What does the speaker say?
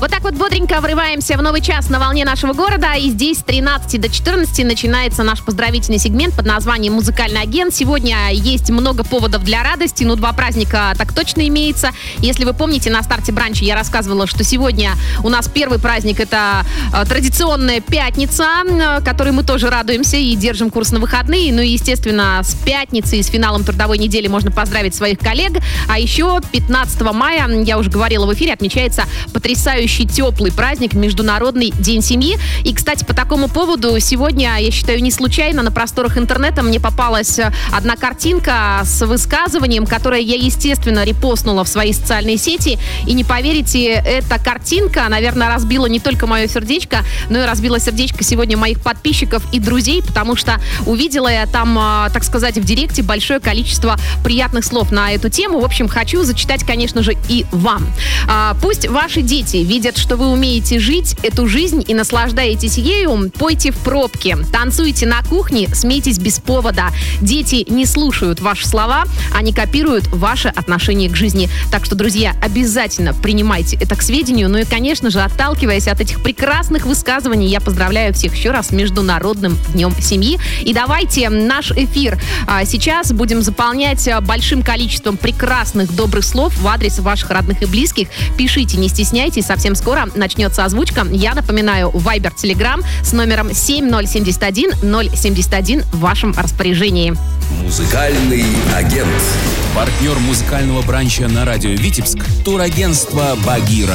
Вот так вот бодренько врываемся в новый час на волне нашего города. И здесь с 13 до 14 начинается наш поздравительный сегмент под названием «Музыкальный агент». Сегодня есть много поводов для радости. 2 праздника так точно имеется. Если вы помните, на старте бранча я рассказывала, что сегодня у нас первый праздник — это традиционная пятница, которой мы тоже радуемся и держим курс на выходные. Ну и, естественно, с пятницей и с финалом трудовой недели можно поздравить своих коллег. А еще 15 мая, я уже говорила в эфире, отмечается потрясающий теплый праздник — Международный день семьи. И, кстати, по такому поводу сегодня, я считаю, не случайно на просторах интернета мне попалась одна картинка с высказыванием, которое я, естественно, репостнула в свои социальные сети. И не поверите, эта картинка, наверное, разбила не только мое сердечко, но и разбила сердечко сегодня моих подписчиков и друзей, потому что увидела я там, так сказать, в директе большое количество приятных слов на эту тему. В общем, хочу зачитать, конечно же, и вам. Пусть ваши дети видят, что вы умеете жить эту жизнь и наслаждаетесь ею. Пойте в пробке, танцуйте на кухне, смейтесь без повода. Дети не слушают ваши слова, они копируют ваше отношение к жизни. Так что, друзья, обязательно принимайте это к сведению. Ну и, конечно же, отталкиваясь от этих прекрасных высказываний, я поздравляю всех еще раз с Международным днем семьи. И давайте наш эфир сейчас будем заполнять большим количеством прекрасных добрых слов в адрес ваших родных и близких. Пишите, не стесняйтесь, совсем скоро начнется озвучка. Я напоминаю, Viber, Telegram с номером 7071 071 в вашем распоряжении. Музыкальный агент. Партнер музыкального бранча на радио Витебск — турагентство «Багира».